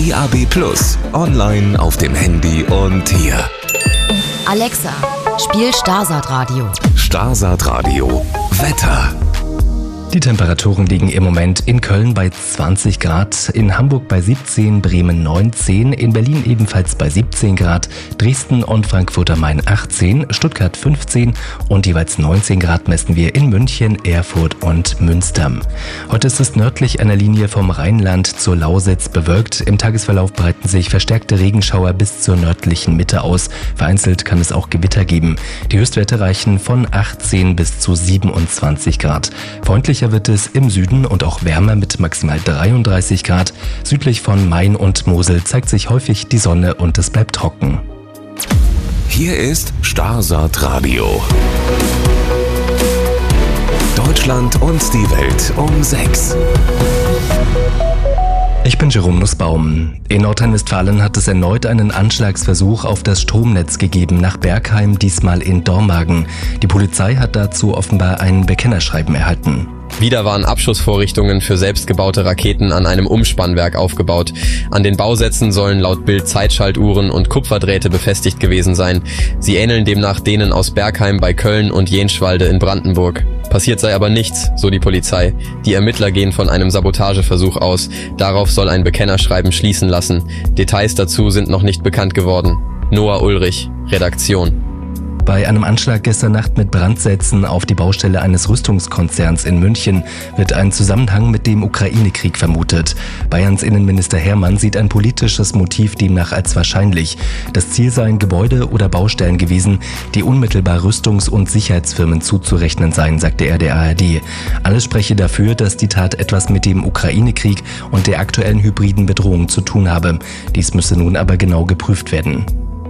DAB+, online auf dem Handy und hier. Alexa, spiel Starsat Radio. Starsat Radio Wetter. Die Temperaturen liegen im Moment in Köln bei 20 Grad, in Hamburg bei 17, Bremen 19, in Berlin ebenfalls bei 17 Grad, Dresden und Frankfurt am Main 18, Stuttgart 15 und jeweils 19 Grad messen wir in München, Erfurt und Münster. Heute ist es nördlich einer Linie vom Rheinland zur Lausitz bewölkt. Im Tagesverlauf breiten sich verstärkte Regenschauer bis zur nördlichen Mitte aus. Vereinzelt kann es auch Gewitter geben. Die Höchstwerte reichen von 18 bis zu 27 Grad. Freundlich wird es im Süden und auch wärmer mit maximal 33 Grad. Südlich von Main und Mosel zeigt sich häufig die Sonne und es bleibt trocken. Hier ist Starsat Radio. Deutschland und die Welt um 6. Ich bin Jerome Nussbaum. In Nordrhein-Westfalen hat es erneut einen Anschlagsversuch auf das Stromnetz gegeben, nach Bergheim, diesmal in Dormagen. Die Polizei hat dazu offenbar ein Bekennerschreiben erhalten. Wieder waren Abschussvorrichtungen für selbstgebaute Raketen an einem Umspannwerk aufgebaut. An den Bausätzen sollen laut Bild Zeitschaltuhren und Kupferdrähte befestigt gewesen sein. Sie ähneln demnach denen aus Bergheim bei Köln und Jenschwalde in Brandenburg. Passiert sei aber nichts, so die Polizei. Die Ermittler gehen von einem Sabotageversuch aus. Darauf soll ein Bekennerschreiben schließen lassen. Details dazu sind noch nicht bekannt geworden. Noah Ulrich, Redaktion. Bei einem Anschlag gestern Nacht mit Brandsätzen auf die Baustelle eines Rüstungskonzerns in München wird ein Zusammenhang mit dem Ukraine-Krieg vermutet. Bayerns Innenminister Hermann sieht ein politisches Motiv demnach als wahrscheinlich. Das Ziel seien Gebäude oder Baustellen gewesen, die unmittelbar Rüstungs- und Sicherheitsfirmen zuzurechnen seien, sagte er der ARD. Alles spreche dafür, dass die Tat etwas mit dem Ukraine-Krieg und der aktuellen hybriden Bedrohung zu tun habe. Dies müsse nun aber genau geprüft werden.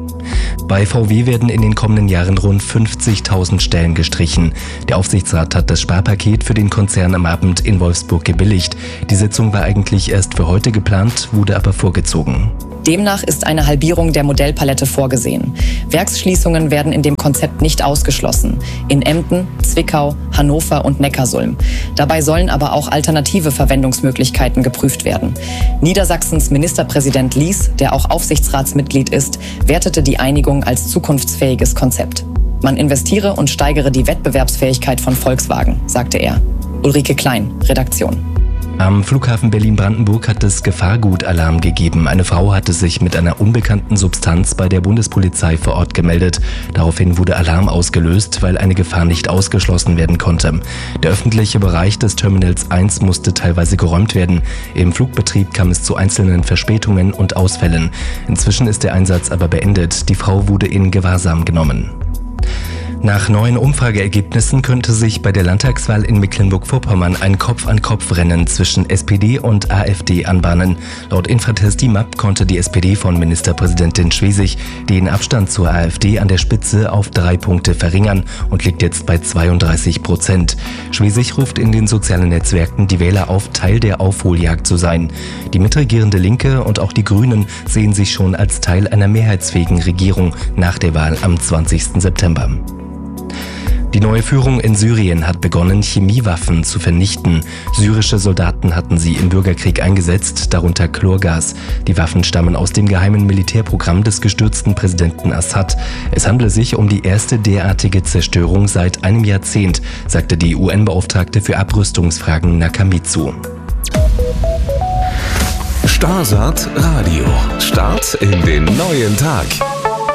Bei VW werden in den kommenden Jahren rund 50.000 Stellen gestrichen. Der Aufsichtsrat hat das Sparpaket für den Konzern am Abend in Wolfsburg gebilligt. Die Sitzung war eigentlich erst für heute geplant, wurde aber vorgezogen. Demnach ist eine Halbierung der Modellpalette vorgesehen. Werksschließungen werden in dem Konzept nicht ausgeschlossen. In Emden, Zwickau, Hannover und Neckarsulm. Dabei sollen aber auch alternative Verwendungsmöglichkeiten geprüft werden. Niedersachsens Ministerpräsident Lies, der auch Aufsichtsratsmitglied ist, wertete die Einigung als zukunftsfähiges Konzept. Man investiere und steigere die Wettbewerbsfähigkeit von Volkswagen, sagte er. Ulrike Klein, Redaktion. Am Flughafen Berlin-Brandenburg hat es Gefahrgutalarm gegeben. Eine Frau hatte sich mit einer unbekannten Substanz bei der Bundespolizei vor Ort gemeldet. Daraufhin wurde Alarm ausgelöst, weil eine Gefahr nicht ausgeschlossen werden konnte. Der öffentliche Bereich des Terminals 1 musste teilweise geräumt werden. Im Flugbetrieb kam es zu einzelnen Verspätungen und Ausfällen. Inzwischen ist der Einsatz aber beendet. Die Frau wurde in Gewahrsam genommen. Nach neuen Umfrageergebnissen könnte sich bei der Landtagswahl in Mecklenburg-Vorpommern ein Kopf-an-Kopf-Rennen zwischen SPD und AfD anbahnen. Laut Infratest DIMAP konnte die SPD von Ministerpräsidentin Schwesig den Abstand zur AfD an der Spitze auf 3 Punkte verringern und liegt jetzt bei 32%. Schwesig ruft in den sozialen Netzwerken die Wähler auf, Teil der Aufholjagd zu sein. Die mitregierende Linke und auch die Grünen sehen sich schon als Teil einer mehrheitsfähigen Regierung nach der Wahl am 20. September. Die neue Führung in Syrien hat begonnen, Chemiewaffen zu vernichten. Syrische Soldaten hatten sie im Bürgerkrieg eingesetzt, darunter Chlorgas. Die Waffen stammen aus dem geheimen Militärprogramm des gestürzten Präsidenten Assad. Es handele sich um die erste derartige Zerstörung seit einem Jahrzehnt, sagte die UN-Beauftragte für Abrüstungsfragen Nakamitsu. Starsat Radio. Start in den neuen Tag.